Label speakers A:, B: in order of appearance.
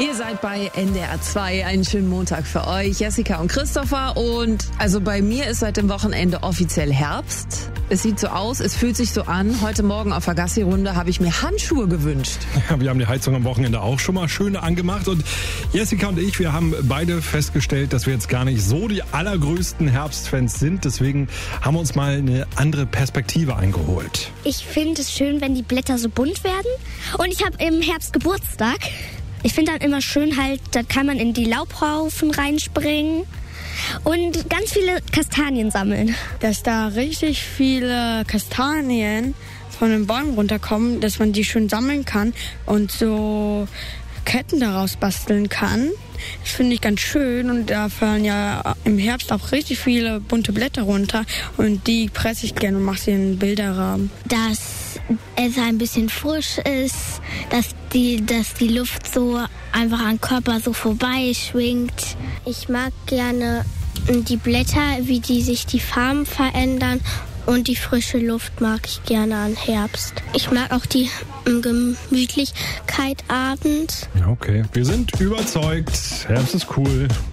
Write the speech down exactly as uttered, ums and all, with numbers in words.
A: Ihr seid bei N D R zwei. Einen schönen Montag für euch. Jessica und Christopher. Und also bei mir ist seit dem Wochenende offiziell Herbst. Es sieht so aus, es fühlt sich so an. Heute Morgen auf der Gassi-Runde habe ich mir Handschuhe gewünscht.
B: Ja, wir haben die Heizung am Wochenende auch schon mal schön angemacht. Und Jessica und ich, wir haben beide festgestellt, dass wir jetzt gar nicht so die allergrößten Herbstfans sind. Deswegen haben wir uns mal eine andere Perspektive eingeholt.
C: Ich finde es schön, wenn die Blätter so bunt werden. Und ich habe im Herbst Geburtstag. Ich finde dann immer schön halt, da kann man in die Laubhaufen reinspringen und ganz viele Kastanien sammeln.
D: Dass da richtig viele Kastanien von den Bäumen runterkommen, dass man die schön sammeln kann und so Ketten daraus basteln kann. Das finde ich ganz schön und da fallen ja im Herbst auch richtig viele bunte Blätter runter und die presse ich gerne und mache sie in einen Bilderrahmen.
C: Dass es ein bisschen frisch ist, dass die, dass die Luft so einfach am Körper so vorbeischwingt. Ich mag gerne die Blätter, wie die sich die Farben verändern. Und die frische Luft mag ich gerne an Herbst. Ich mag auch die Gemütlichkeit abends.
B: Ja, okay. Wir sind überzeugt. Herbst ist cool.